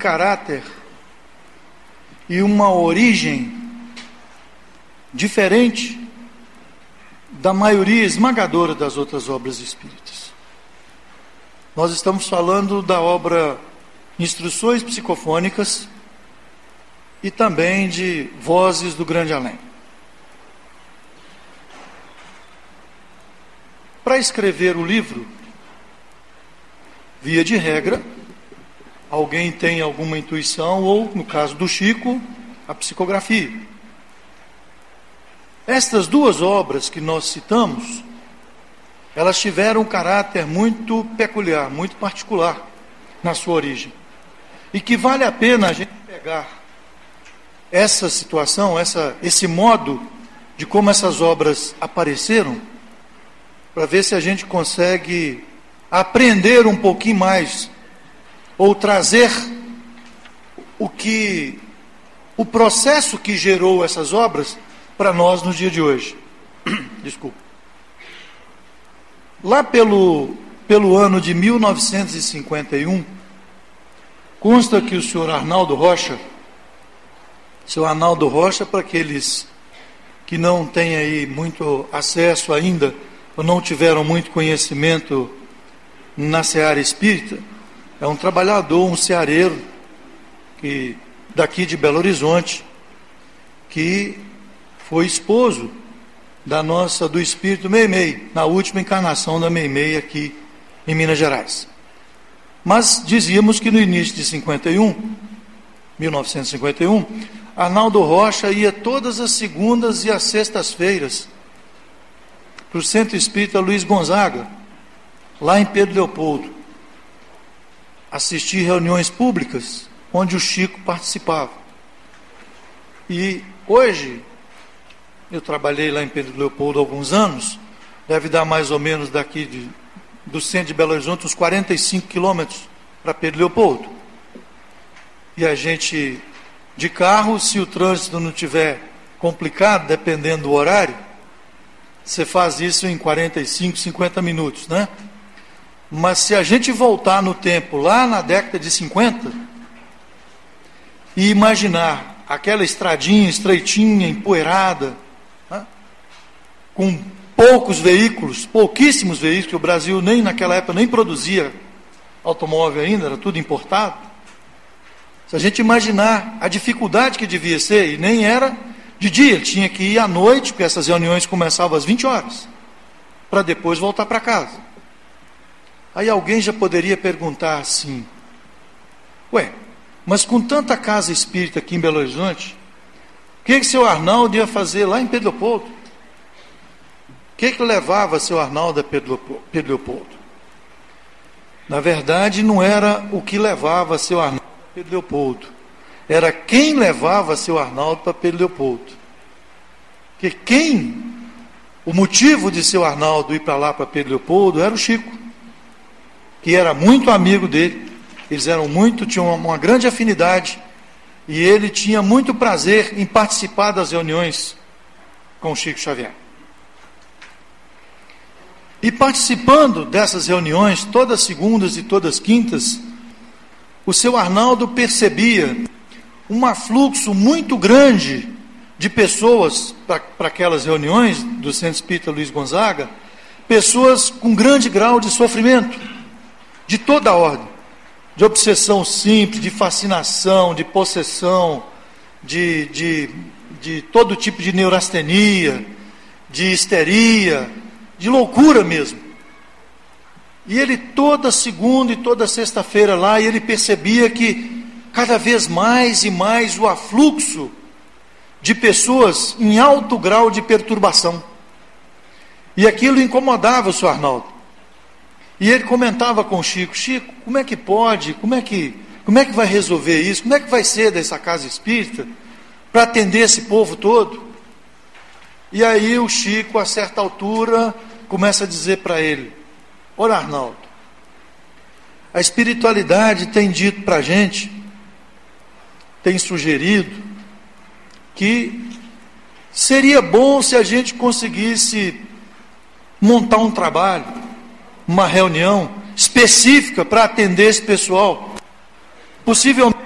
caráter e uma origem diferente da maioria esmagadora das outras obras espíritas. Nós estamos falando da obra Instruções Psicofônicas e também de Vozes do Grande Além. Para escrever o livro, via de regra, alguém tem alguma intuição, ou, no caso do Chico, a psicografia. Estas duas obras que nós citamos, elas tiveram um caráter muito peculiar, muito particular na sua origem. E que vale a pena a gente pegar essa situação, esse modo de como essas obras apareceram, para ver se a gente consegue aprender um pouquinho mais, ou trazer o processo que gerou essas obras para nós no dia de hoje. Desculpa. Lá pelo ano de 1951, consta que o senhor Arnaldo Rocha, para aqueles que não têm aí muito acesso ainda, ou não tiveram muito conhecimento na seara espírita, é um trabalhador, um ceareiro, daqui de Belo Horizonte, que foi esposo do espírito Meimei, na última encarnação da Meimei aqui em Minas Gerais. Mas dizíamos que no início de 1951, Arnaldo Rocha ia todas as segundas e as sextas-feiras para o Centro Espírita Luiz Gonzaga, lá em Pedro Leopoldo, assistir reuniões públicas onde o Chico participava. E hoje, eu trabalhei lá em Pedro Leopoldo há alguns anos, deve dar mais ou menos daqui do centro de Belo Horizonte uns 45 quilômetros para Pedro Leopoldo. E a gente, de carro, se o trânsito não tiver complicado, dependendo do horário, você faz isso em 45, 50 minutos, né? Mas se a gente voltar no tempo, lá na década de 50, e imaginar aquela estradinha estreitinha, empoeirada, né? Com pouquíssimos veículos, que o Brasil naquela época nem produzia automóvel ainda, era tudo importado. Se a gente imaginar a dificuldade que devia ser, e nem era de dia, tinha que ir à noite, porque essas reuniões começavam às 20 horas, para depois voltar para casa. Aí alguém já poderia perguntar assim, mas com tanta casa espírita aqui em Belo Horizonte, o que seu Arnaldo ia fazer lá em Pedro Leopoldo? O que levava seu Arnaldo a Pedro Leopoldo? Na verdade, não era o que levava seu Arnaldo a Pedro Leopoldo, era quem levava seu Arnaldo para Pedro Leopoldo. Porque o motivo de seu Arnaldo ir para lá, para Pedro Leopoldo, era o Chico, que era muito amigo dele. Eles tinham uma grande afinidade, e ele tinha muito prazer em participar das reuniões com o Chico Xavier. E participando dessas reuniões, todas segundas e todas quintas, o seu Arnaldo percebia um afluxo muito grande de pessoas para aquelas reuniões do Centro Espírita Luiz Gonzaga, pessoas com grande grau de sofrimento, de toda a ordem, de obsessão simples, de fascinação, de possessão, de todo tipo de neurastenia, de histeria, de loucura mesmo. E ele toda segunda e toda sexta-feira lá, e ele percebia que cada vez mais e mais o afluxo de pessoas em alto grau de perturbação. E aquilo incomodava o senhor Arnaldo. E ele comentava com o Chico, como é que pode, como é que vai resolver isso, como é que vai ser dessa casa espírita para atender esse povo todo? E aí o Chico, a certa altura, começa a dizer para ele, olha Arnaldo, a espiritualidade tem dito para a gente, tem sugerido, que seria bom se a gente conseguisse montar um trabalho, uma reunião específica para atender esse pessoal, possivelmente